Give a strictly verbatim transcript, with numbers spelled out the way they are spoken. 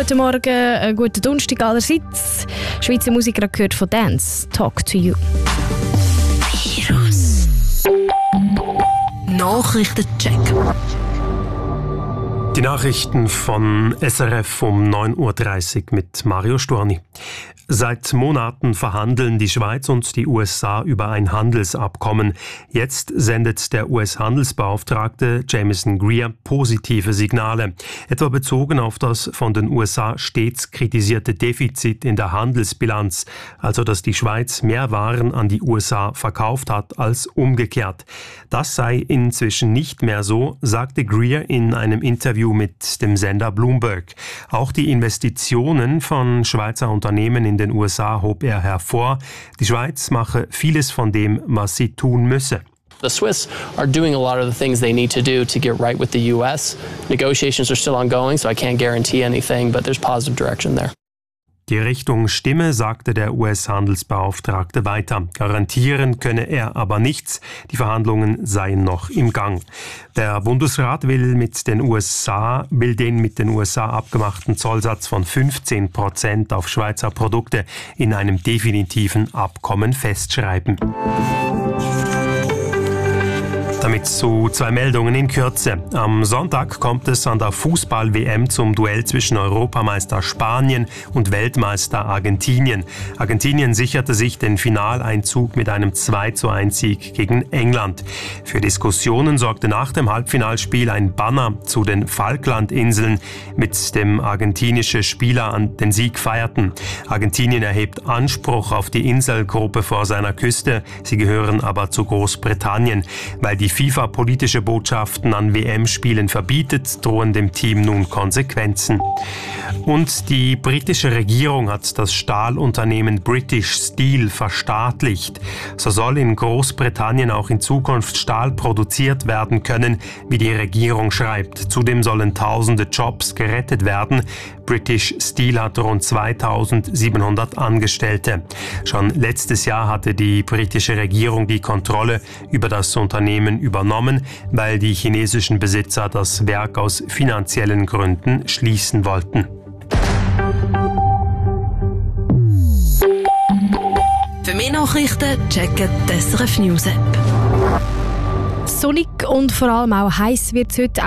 guten Morgen, äh, guten Donnerstag allerseits. Schweizer Musiker gehört von Dance, Talk to You. Virus Nachrichtencheck. Die Nachrichten von S R F um neun Uhr dreißig mit Mario Storni. Seit Monaten verhandeln die Schweiz und die U S A über ein Handelsabkommen. Jetzt sendet der U S-Handelsbeauftragte Jameson Greer positive Signale, etwa bezogen auf das von den U S A stets kritisierte Defizit in der Handelsbilanz, also dass die Schweiz mehr Waren an die U S A verkauft hat als umgekehrt. Das sei inzwischen nicht mehr so, sagte Greer in einem Interview mit dem Sender Bloomberg. Auch die Investitionen von Schweizer Unternehmen in den U S A hob er hervor. Die Schweiz mache vieles von dem, was sie tun müsse. The Swiss are doing a lot of the things they need to do to get right with the U S. Negotiations are still ongoing, so I can't guarantee anything, but there's positive direction there. Die Richtung stimme, sagte der U S-Handelsbeauftragte weiter. Garantieren könne er aber nichts. Die Verhandlungen seien noch im Gang. Der Bundesrat will mit den U S A, will den mit den U S A abgemachten Zollsatz von fünfzehn Prozent auf Schweizer Produkte in einem definitiven Abkommen festschreiben. Damit zu zwei Meldungen in Kürze. Am Sonntag kommt es an der Fußball-W M zum Duell zwischen Europameister Spanien und Weltmeister Argentinien. Argentinien sicherte sich den Finaleinzug mit einem zwei zu eins Sieg gegen England. Für Diskussionen sorgte nach dem Halbfinalspiel ein Banner zu den Falklandinseln, mit dem argentinische Spieler den Sieg feierten. Argentinien erhebt Anspruch auf die Inselgruppe vor seiner Küste. Sie gehören aber zu Großbritannien. Weil die FIFA politische Botschaften an W M-Spielen verbietet, drohen dem Team nun Konsequenzen. Und die britische Regierung hat das Stahlunternehmen British Steel verstaatlicht. So soll in Großbritannien auch in Zukunft Stahl produziert werden können, wie die Regierung schreibt. Zudem sollen tausende Jobs gerettet werden. British Steel hat rund zweitausendsiebenhundert Angestellte. Schon letztes Jahr hatte die britische Regierung die Kontrolle über das Unternehmen übernommen, weil die chinesischen Besitzer das Werk aus finanziellen Gründen schließen wollten. Für mehr Nachrichten checken die S R F News App. Sonnig und vor allem auch heiß wird es heute.